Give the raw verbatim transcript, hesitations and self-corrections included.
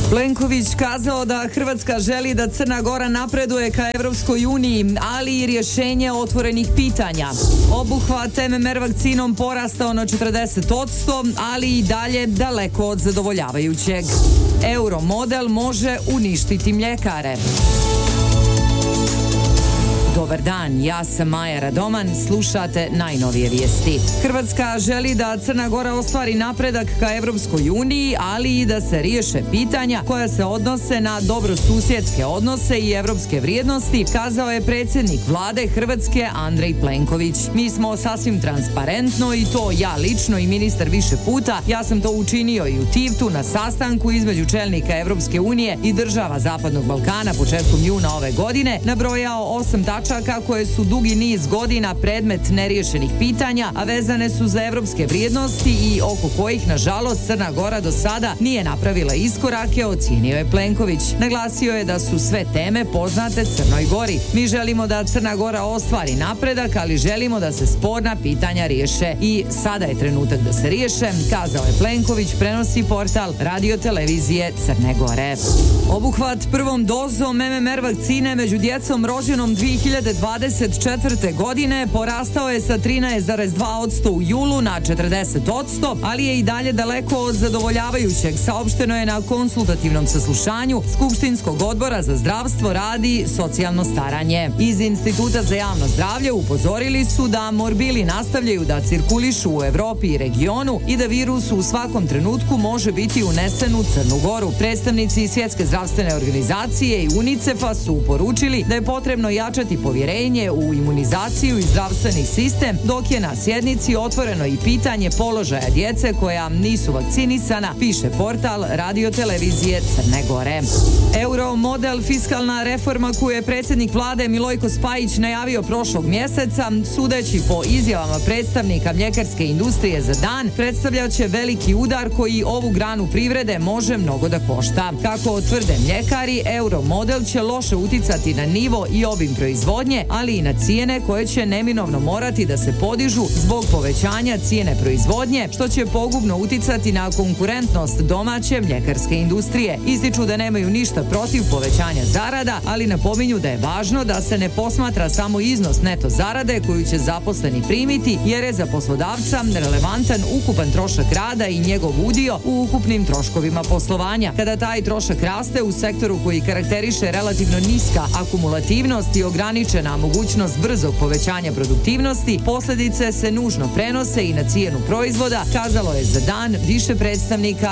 Plenković kazao da Hrvatska želi da Crna Gora napreduje ka Evropskoj uniji, ali i rješenje otvorenih pitanja. Obuhvat M M R vakcinom porastao na četrdeset posto, ali i dalje daleko od zadovoljavajućeg. Euro model može uništiti mljekare. Dobar dan, ja sam Maja Radoman, slušate najnovije vijesti. Hrvatska želi da Crna Gora ostvari napredak ka Evropskoj uniji, ali i da se riješe pitanja koja se odnose na dobrosusjedske odnose i evropske vrijednosti, kazao je predsjednik vlade Hrvatske Andrej Plenković. Mi smo sasvim transparentno, i to ja lično i ministar više puta, ja sam to učinio i u Tivtu na sastanku između čelnika Evropske unije i država Zapadnog Balkana početkom juna ove godine, nabrojao osam tačaka koje su dugi niz godina predmet neriješenih pitanja, a vezane su za evropske vrijednosti i oko kojih, nažalost, Crna Gora do sada nije napravila iskorake, ocijenio je Plenković. Naglasio je da su sve teme poznate Crnoj Gori. Mi želimo da Crna Gora ostvari napredak, ali želimo da se sporna pitanja riješe. I sada je trenutak da se riješe, kazao je Plenković, prenosi portal Radio televizije Crne Gore. Obuhvat prvom dozom M M R vakcine među djecom rođenom dvije hiljade dvadeset četvrte. godine porastao je sa trinaest zarez dva posto u julu na četrdeset posto, ali je i dalje daleko od zadovoljavajućeg, saopšteno je na konsultativnom saslušanju Skupštinskog odbora za zdravstvo, rad i socijalno staranje. Iz Instituta za javno zdravlje upozorili su da morbili nastavljaju da cirkulišu u Evropi i regionu i da virus u svakom trenutku može biti unesen u Crnu Goru. Predstavnici Svjetske zdravstvene organizacije i UNICEF-a su poručili da je potrebno jačati povjerenje u imunizaciju i zdravstveni sistem, dok je na sjednici otvoreno i pitanje položaja djece koja nisu vakcinisana, piše portal Radio televizije Crne Gore. Euro model, fiskalna reforma koju je predsjednik vlade Milojko Spajić najavio prošlog mjeseca, sudeći po izjavama predstavnika mljekarske industrije za dan, predstavljaće veliki udar koji ovu granu privrede može mnogo da košta. Kako tvrde mljekari, euro model će loše uticati na nivo i obim proizvodnje, ali i na cijene koje će neminovno morati da se podižu zbog povećanja cijene proizvodnje, što će pogubno uticati na konkurentnost domaće mljekarske industrije. Ističu da nemaju ništa protiv povećanja zarada, ali napominju da je važno da se ne posmatra samo iznos neto zarade koju će zaposleni primiti, jer je za poslodavca relevantan ukupan trošak rada i njegov udio u ukupnim troškovima poslovanja. Kada taj trošak raste u sektoru koji karakteriše relativno niska akumulativnost i ograničena mogućnost brzog povećanja produktivnosti, posljedice se nužno prenose i na cijenu proizvoda, kazalo je za dan više predstavnika